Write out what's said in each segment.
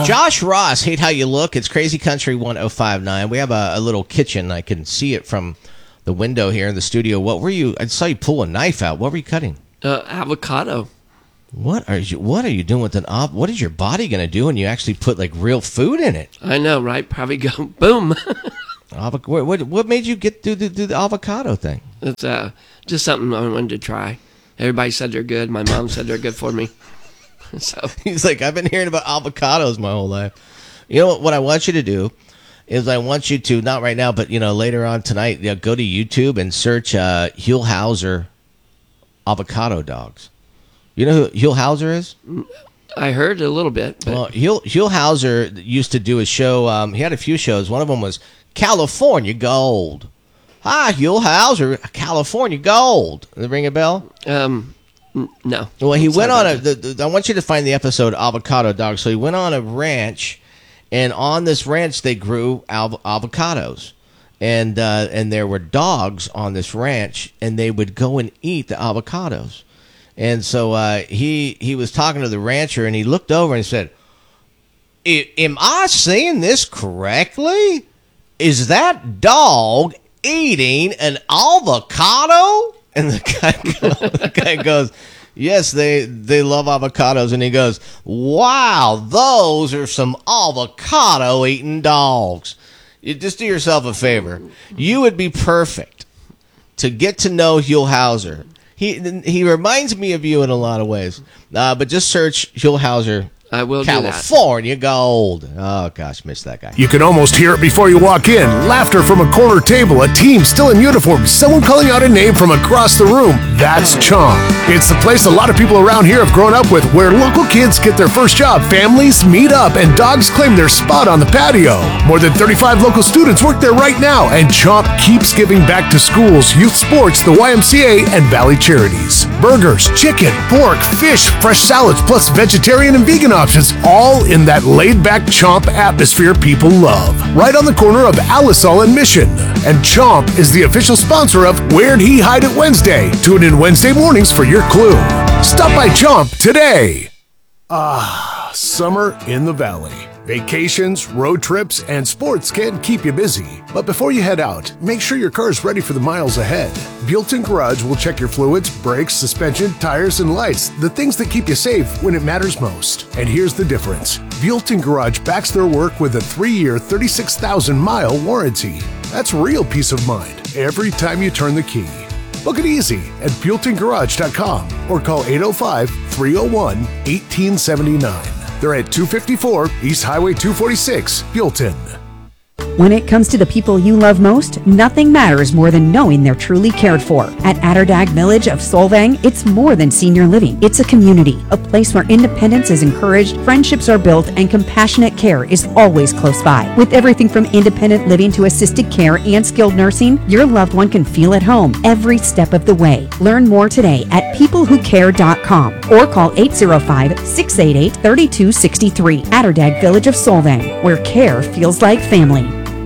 Josh Ross, Hate How You Look. It's Crazy Country 1059. We have a little kitchen. I can see it from the window here in the studio. What were you? I saw you pull a knife out. What were you cutting? Avocado. What are you doing with an what is your body going to do when you actually put like real food in it? I know, right? Probably go boom. What made you do the avocado thing? It's just something I wanted to try. Everybody said they're good. My mom said they're good for me. So he's like, I've been hearing about avocados my whole life. You know what I want you to do is I want you to, not right now, but later on tonight, go to YouTube and search Huell Howser avocado dogs. You know who Huell Howser is? I heard a little bit. But... Well, Huell Howser used to do a show. He had a few shows. One of them was California Gold. Hi, Huell Howser, California Gold. Does it ring a bell? No. Well, he went on I want you to find the episode Avocado Dog. So he went on a ranch, and on this ranch they grew avocados. And there were dogs on this ranch, and they would go and eat the avocados. And so he was talking to the rancher, and he looked over and said, am I saying this correctly? Is that dog eating an avocado? And the guy goes, yes, they love avocados. And he goes, wow, those are some avocado-eating dogs. You just do yourself a favor. You would be perfect to get to know Huell Howser. He reminds me of you in a lot of ways. But just search Huell Howser. I will California Gold. Oh, gosh, missed that guy. You can almost hear it before you walk in. Laughter from a corner table, a team still in uniform, someone calling out a name from across the room. That's Chomp. It's the place a lot of people around here have grown up with, where local kids get their first job, families meet up, and dogs claim their spot on the patio. More than 35 local students work there right now, and Chomp keeps giving back to schools, youth sports, the YMCA, and Valley Charities. Burgers, chicken, pork, fish, fresh salads, plus vegetarian and vegan options, all in that laid-back Chomp atmosphere people love. Right on the corner of Alisal and Mission. And Chomp is the official sponsor of Where'd He Hide It Wednesday. Tune in Wednesday mornings for your clue. Stop by Chomp today. Summer in the Valley. Vacations, road trips, and sports can keep you busy. But before you head out, make sure your car is ready for the miles ahead. Built-In Garage will check your fluids, brakes, suspension, tires, and lights, the things that keep you safe when it matters most. And here's the difference. Built-In Garage backs their work with a 3-year, 36,000-mile warranty. That's real peace of mind every time you turn the key. Book it easy at builtingarage.com or call 805-301-1879. They're at 254 East Highway 246, Built-In. When it comes to the people you love most, nothing matters more than knowing they're truly cared for. At Atterdag Village of Solvang, it's more than senior living. It's a community, a place where independence is encouraged, friendships are built, and compassionate care is always close by. With everything from independent living to assisted care and skilled nursing, your loved one can feel at home every step of the way. Learn more today at peoplewhocare.com or call 805-688-3263. Atterdag Village of Solvang, where care feels like family.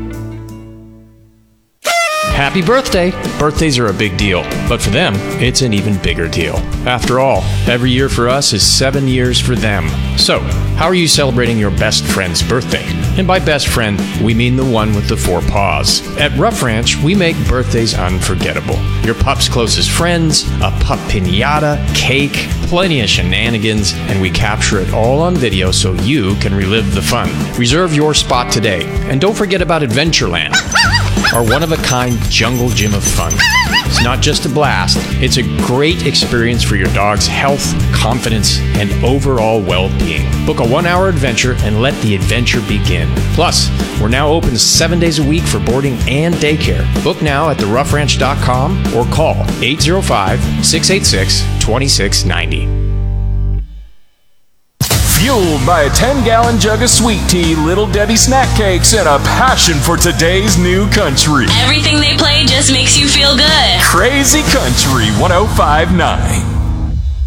Happy birthday! Birthdays are a big deal, but for them, it's an even bigger deal. After all, every year for us is 7 years for them. So, how are you celebrating your best friend's birthday? And by best friend, we mean the one with the 4 paws. At Rough Ranch, we make birthdays unforgettable. Your pup's closest friends, a pup piñata, cake, plenty of shenanigans, and we capture it all on video so you can relive the fun. Reserve your spot today, and don't forget about Adventureland, our one-of-a-kind jungle gym of fun. It's not just a blast, it's a great experience for your dog's health, confidence, and overall well-being. Book a 1-hour adventure and let the adventure begin. Plus, we're now open 7 days a week for boarding and daycare. Book now at theroughranch.com or call 805-686-2690. Fueled by a 10-gallon jug of sweet tea, Little Debbie snack cakes, and a passion for today's new country. Everything they play just makes you feel good. Crazy Country 1059.